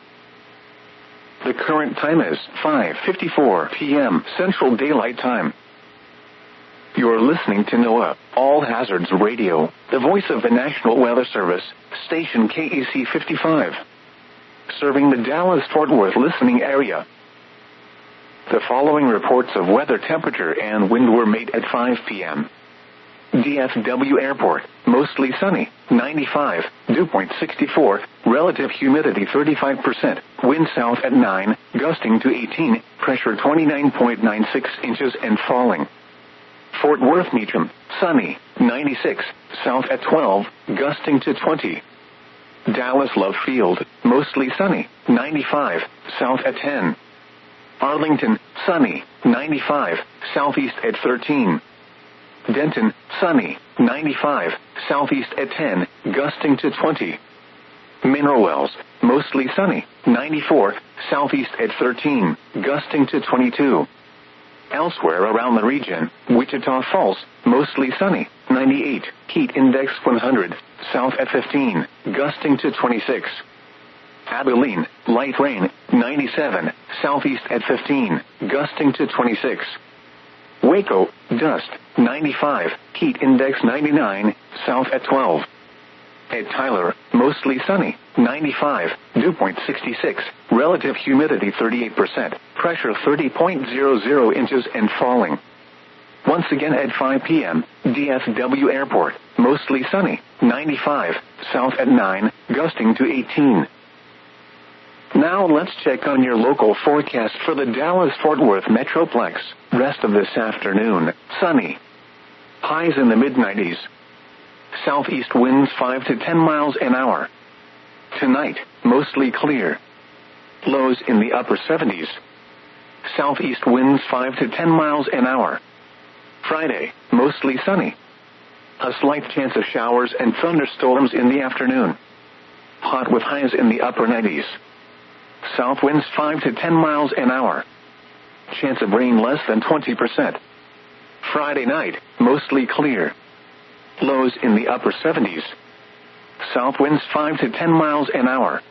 The current time is five fifty-four p.m. Central Daylight Time. You're listening to NOAA, All Hazards Radio, the voice of the National Weather Service, station K E C fifty-five. Serving the Dallas-Fort Worth listening area. The following reports of weather temperature and wind were made at five p.m. D F W Airport, mostly sunny, ninety-five, dew point sixty-four, relative humidity thirty-five percent, wind south at nine, gusting to eighteen, pressure twenty-nine point nine six inches and falling. Fort Worth Meacham, sunny, ninety-six, south at twelve, gusting to twenty. Dallas Love Field, mostly sunny, ninety-five, south at ten. Arlington, sunny, ninety-five, southeast at thirteen. Denton, sunny, ninety-five, southeast at ten, gusting to twenty. Mineral Wells, mostly sunny, ninety-four, southeast at thirteen, gusting to twenty-two. Elsewhere around the region, Wichita Falls, mostly sunny, ninety-eight, heat index one hundred, south at fifteen, gusting to twenty-six. Abilene, light rain, ninety-seven, southeast at fifteen, gusting to twenty-six. Waco, dust, ninety-five, heat index ninety-nine, south at twelve. At Tyler, mostly sunny, ninety-five, dew point sixty-six, relative humidity thirty-eight percent, pressure thirty point zero zero inches and falling. Once again at five p.m., D F W Airport, mostly sunny, ninety-five, south at nine, gusting to eighteen. Now let's check on your local forecast for the Dallas-Fort Worth Metroplex. Rest of this afternoon, sunny. Highs in the mid nineties. Southeast winds five to ten miles an hour. Tonight, mostly clear. Lows in the upper seventies. Southeast winds five to ten miles an hour. Friday, mostly sunny. A slight chance of showers and thunderstorms in the afternoon. Hot with highs in the upper nineties. South winds five to ten miles an hour. Chance of rain less than twenty percent. Friday night, mostly clear. Lows in the upper seventies. South winds five to ten miles an hour.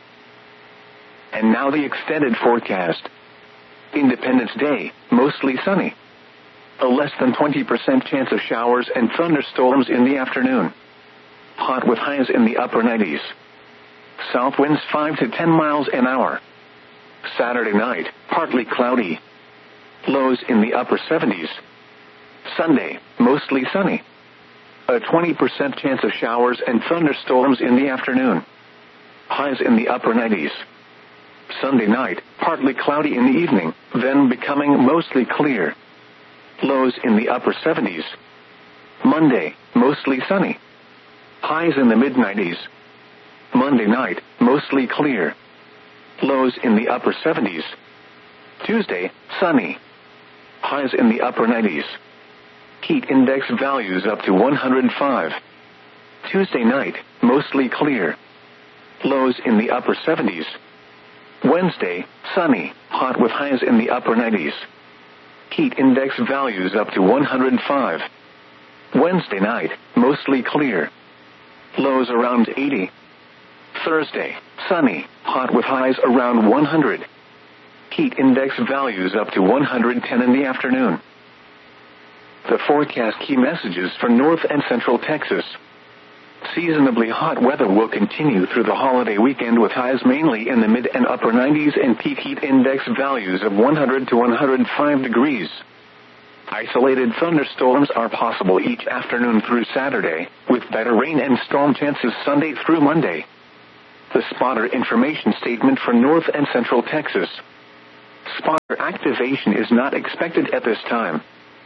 And now the extended forecast. Independence Day, mostly sunny. A less than twenty percent chance of showers and thunderstorms in the afternoon. Hot with highs in the upper nineties. South winds five to ten miles an hour. Saturday night, partly cloudy. Lows in the upper seventies. Sunday, mostly sunny. A twenty percent chance of showers and thunderstorms in the afternoon. Highs in the upper nineties. Sunday night, partly cloudy in the evening, then becoming mostly clear. Lows in the upper seventies. Monday, mostly sunny. Highs in the mid nineties. Monday night, mostly clear. Lows in the upper seventies. Tuesday, sunny. Highs in the upper nineties. Heat index values up to one hundred five. Tuesday night, mostly clear. Lows in the upper seventies. Wednesday, sunny, hot with highs in the upper nineties. Heat index values up to one hundred five. Wednesday night, mostly clear. Lows around eighty. Thursday, sunny, hot with highs around one hundred. Heat index values up to one hundred ten in the afternoon. The forecast key messages for North and Central Texas. Seasonably hot weather will continue through the holiday weekend with highs mainly in the mid and upper nineties and peak heat index values of one hundred to one hundred five degrees. Isolated thunderstorms are possible each afternoon through Saturday, with better rain and storm chances Sunday through Monday. The spotter information statement for North and Central Texas. Spotter activation is not expected at this time.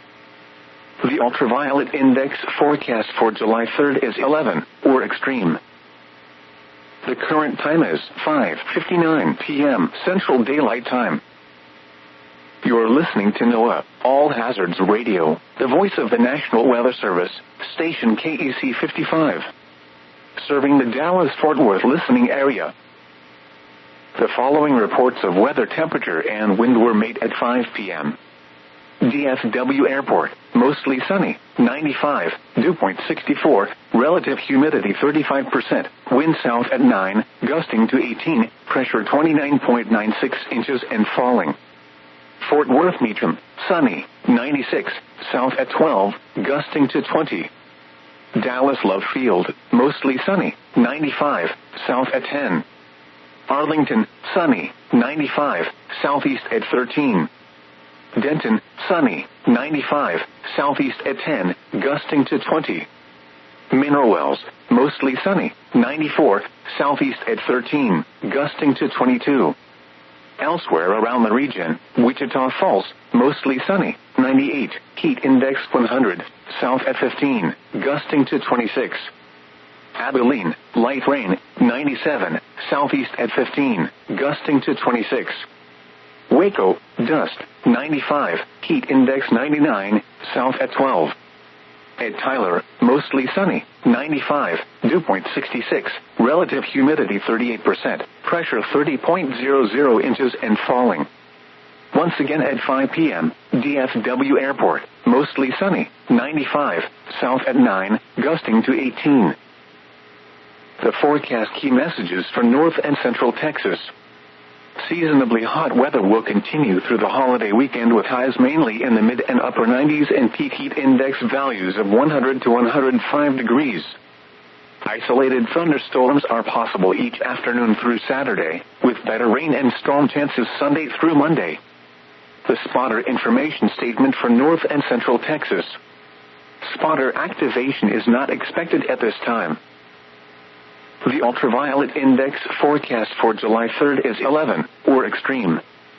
The ultraviolet index forecast for July third is eleven, or extreme. The current time is five fifty-nine p.m. Central Daylight Time. You're listening to NOAA, All Hazards Radio, the voice of the National Weather Service, station K E C fifty-five. Serving the Dallas-Fort Worth listening area. The following reports of weather temperature and wind were made at five p.m. D F W Airport, mostly sunny, ninety-five, dew point sixty-four, relative humidity thirty-five percent, wind south at nine, gusting to eighteen, pressure twenty-nine point nine six inches and falling. Fort Worth Meacham, sunny, ninety-six, south at twelve, gusting to twenty. Dallas Love Field, mostly sunny, ninety-five, south at ten. Arlington, sunny, ninety-five, southeast at thirteen. Denton, sunny, ninety-five, southeast at ten, gusting to twenty. Mineral Wells, mostly sunny, ninety-four, southeast at thirteen, gusting to twenty-two. Elsewhere around the region, Wichita Falls, mostly sunny, ninety-eight, heat index one hundred, south at fifteen, gusting to twenty-six. Abilene, light rain, ninety-seven, southeast at fifteen, gusting to twenty-six. Waco, dust, ninety-five, heat index ninety-nine, south at twelve. At Tyler, mostly sunny, ninety-five, dew point sixty-six, relative humidity thirty-eight percent, pressure thirty point zero zero inches and falling. Once again at five p.m., D F W Airport, mostly sunny, ninety-five, south at nine, gusting to eighteen. The forecast key messages for North and Central Texas. Seasonably hot weather will continue through the holiday weekend with highs mainly in the mid and upper nineties and peak heat index values of one hundred to one hundred five degrees. Isolated thunderstorms are possible each afternoon through Saturday, with better rain and storm chances Sunday through Monday. The spotter information statement for North and Central Texas. Spotter activation is not expected at this time. The ultraviolet index forecast for July third is eleven, or extreme.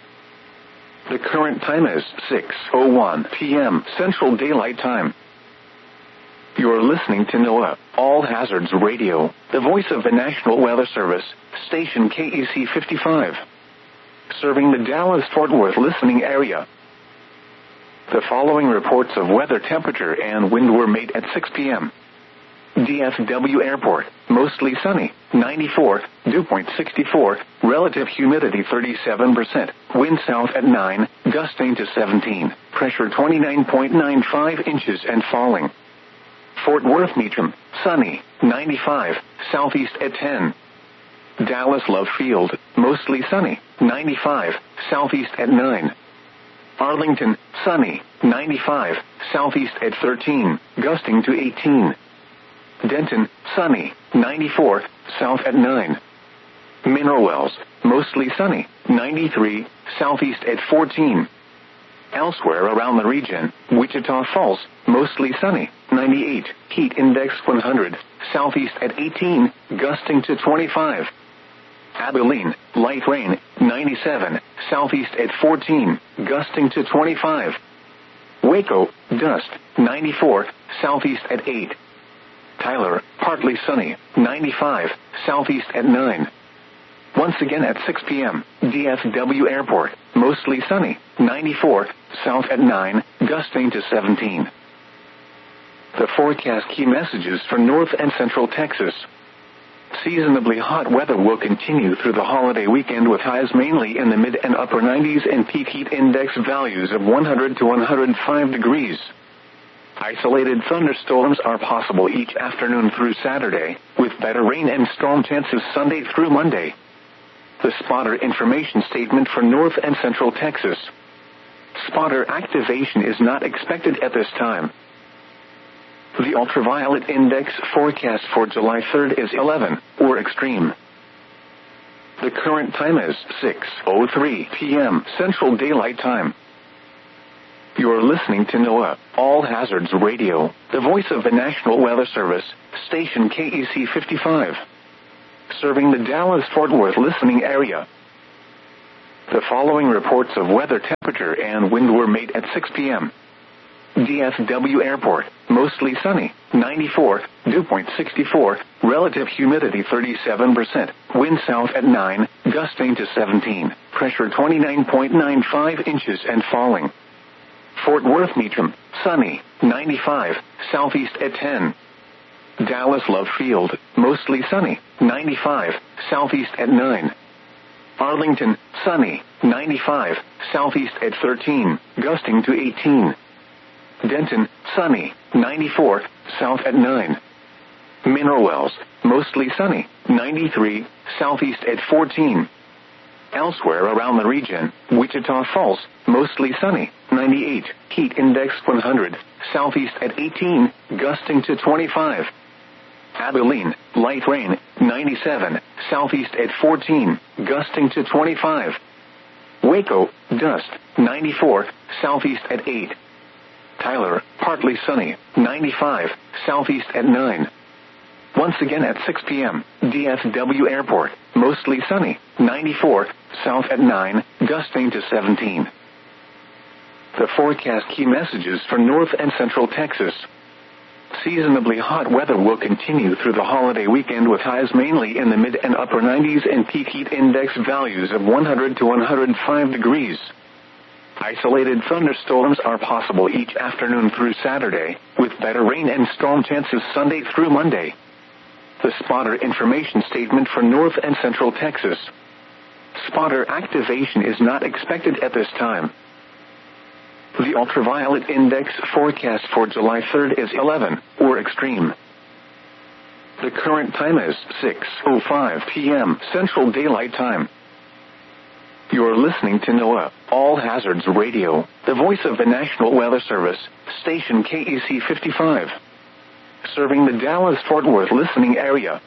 The current time is six oh one p.m. Central Daylight Time. You're listening to NOAA, All Hazards Radio, the voice of the National Weather Service, station K E C fifty-five. Serving the Dallas-Fort Worth listening area. The following reports of weather temperature and wind were made at six p.m. D F W Airport, mostly sunny, ninety-four, dew point sixty-four, relative humidity thirty-seven percent, wind south at nine, gusting to seventeen, pressure twenty-nine point nine five inches and falling. Fort Worth Meacham, sunny, ninety-five, southeast at ten. Dallas Love Field, mostly sunny, ninety-five, southeast at nine. Arlington, sunny, ninety-five, southeast at thirteen, gusting to eighteen. Denton, sunny, ninety-four, south at nine. Mineral Wells, mostly sunny, ninety-three, southeast at fourteen. Elsewhere around the region, Wichita Falls, mostly sunny, ninety-eight, heat index one hundred, southeast at eighteen, gusting to twenty-five. Abilene, light rain, ninety-seven, southeast at fourteen, gusting to twenty-five. Waco, dust, ninety-four, southeast at eight. Tyler, partly sunny, ninety-five, southeast at nine. Once again at six p.m., D F W Airport, mostly sunny, ninety-four, south at nine, gusting to seventeen. The forecast key messages for North and Central Texas. Seasonably hot weather will continue through the holiday weekend with highs mainly in the mid and upper nineties and peak heat index values of one hundred to one hundred five degrees. Isolated thunderstorms are possible each afternoon through Saturday, with better rain and storm chances Sunday through Monday. The spotter information statement for North and Central Texas. Spotter activation is not expected at this time. The ultraviolet index forecast for July third is eleven, or extreme. The current time is six oh three p.m. Central Daylight Time. You're listening to NOAA, All Hazards Radio, the voice of the National Weather Service, station K E C fifty-five. Serving the Dallas-Fort Worth listening area. The following reports of weather temperature and wind were made at six p.m. D F W Airport, mostly sunny, ninety-four, dew point sixty-four, relative humidity thirty-seven percent, wind south at nine, gusting to seventeen, pressure twenty-nine point nine five inches and falling. Fort Worth Meacham, sunny, ninety-five, southeast at ten. Dallas Love Field, mostly sunny, ninety-five, southeast at nine. Arlington, sunny, ninety-five, southeast at thirteen, gusting to eighteen. Denton, sunny, ninety-four, south at nine. Mineral Wells, mostly sunny, ninety-three, southeast at fourteen. Elsewhere around the region, Wichita Falls, mostly sunny, ninety-eight, heat index one hundred, southeast at eighteen, gusting to twenty-five. Abilene, light rain, ninety-seven, southeast at fourteen, gusting to twenty-five. Waco, dust, ninety-four, southeast at eight. Tyler, partly sunny, ninety-five, southeast at nine. Once again at six p.m., D F W Airport, mostly sunny, ninety-four, south at nine, gusting to seventeen. The forecast key messages for North and Central Texas. Seasonably hot weather will continue through the holiday weekend with highs mainly in the mid and upper nineties and peak heat index values of one hundred to one hundred five degrees. Isolated thunderstorms are possible each afternoon through Saturday, with better rain and storm chances Sunday through Monday. The spotter information statement for North and Central Texas. Spotter activation is not expected at this time. The ultraviolet index forecast for July third is eleven, or extreme. The current time is six oh five p.m. Central Daylight Time. You're listening to NOAA, All Hazards Radio, the voice of the National Weather Service, station K E C fifty-five. Serving the Dallas-Fort Worth listening area.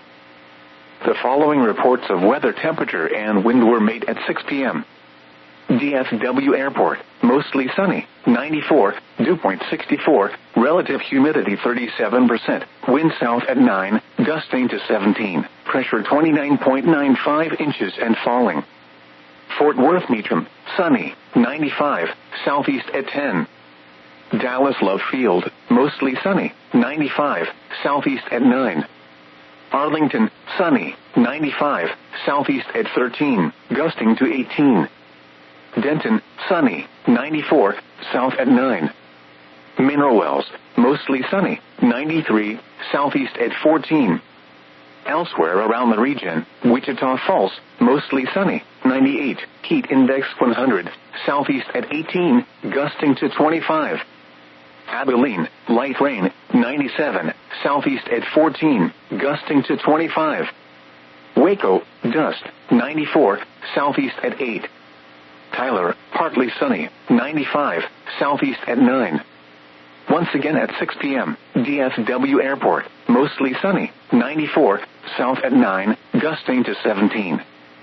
The following reports of weather temperature and wind were made at six p.m. D F W Airport, mostly sunny, ninety-four, dew point sixty-four, relative humidity thirty-seven percent, wind south at nine, gusting to seventeen, pressure twenty-nine point nine five inches and falling. Fort Worth Meacham, sunny, ninety-five, southeast at ten. Dallas Love Field, mostly sunny, ninety-five, southeast at nine. Arlington, sunny, ninety-five, southeast at thirteen, gusting to eighteen. Denton, sunny, ninety-four, south at nine. Mineral Wells, mostly sunny, ninety-three, southeast at fourteen. Elsewhere around the region, Wichita Falls, mostly sunny, ninety-eight, heat index one hundred, southeast at eighteen, gusting to twenty-five. Abilene, light rain, ninety-seven, southeast at fourteen, gusting to twenty-five. Waco, dust, ninety-four, southeast at eight. Tyler, partly sunny, ninety-five, southeast at nine. Once again at six p.m., D F W Airport, mostly sunny, ninety-four, south at nine, gusting to seventeen.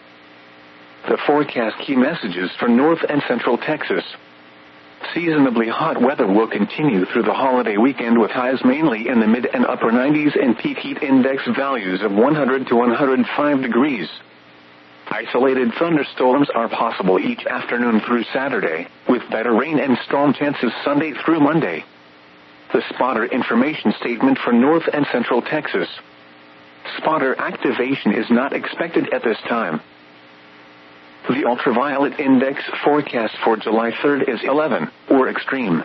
The forecast key messages for North and Central Texas. Seasonably hot weather will continue through the holiday weekend with highs mainly in the mid and upper nineties and peak heat index values of one hundred to one hundred five degrees. Isolated thunderstorms are possible each afternoon through Saturday, with better rain and storm chances Sunday through Monday. The spotter information statement for North and Central Texas. Spotter activation is not expected at this time. The ultraviolet index forecast for July third is eleven, or extreme.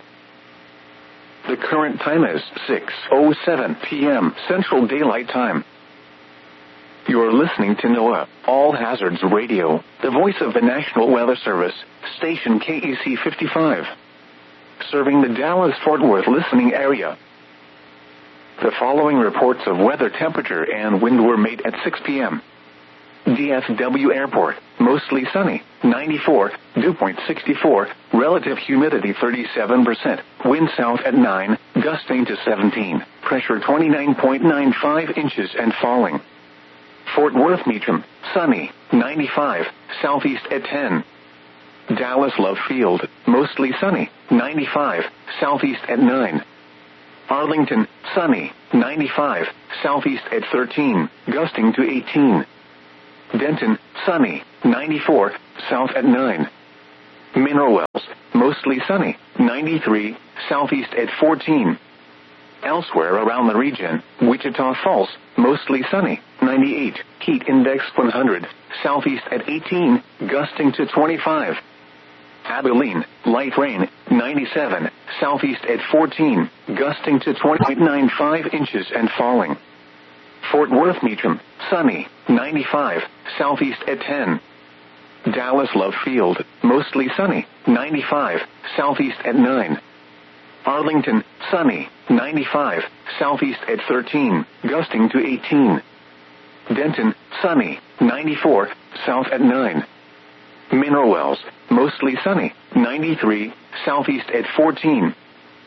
The current time is six oh seven p.m. Central Daylight Time. You're listening to NOAA, All Hazards Radio, the voice of the National Weather Service, station K E C fifty-five. Serving the Dallas-Fort Worth listening area. The following reports of weather temperature and wind were made at six p.m. D F W Airport, mostly sunny, ninety-four, dew point sixty-four, relative humidity thirty-seven percent, wind south at nine, gusting to seventeen, pressure twenty-nine point nine five inches and falling. Fort Worth Meacham, sunny, ninety-five, southeast at ten. Dallas Love Field, mostly sunny, ninety-five, southeast at nine. Arlington, sunny, ninety-five, southeast at thirteen, gusting to eighteen. Denton, sunny, ninety-four, south at nine. Mineral Wells, mostly sunny, ninety-three, southeast at fourteen. Elsewhere around the region, Wichita Falls, mostly sunny, ninety-eight, heat index one hundred, southeast at eighteen, gusting to twenty-five. Abilene, light rain, ninety-seven, southeast at fourteen, gusting to twenty point nine five inches and falling. Fort Worth Meacham, sunny, ninety-five, southeast at ten. Dallas Love Field, mostly sunny, ninety-five, southeast at nine. Arlington, sunny, ninety-five, southeast at thirteen, gusting to eighteen. Denton, sunny, ninety-four, south at nine. Mineral Wells, mostly sunny, ninety-three, southeast at fourteen.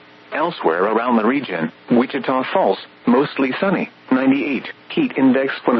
Elsewhere around the region, Wichita Falls, mostly sunny, ninety-eight, heat index one hundred.